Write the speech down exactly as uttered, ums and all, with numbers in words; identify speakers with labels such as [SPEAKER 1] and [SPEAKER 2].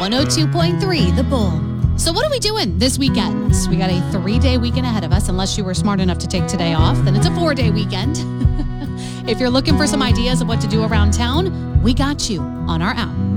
[SPEAKER 1] one oh two point three The Bull. So what are we doing this weekend? We got a three-day weekend ahead of us. Unless you were smart enough to take today off, then it's a four-day weekend. If you're looking for some ideas of what to do around town, we got you on our app.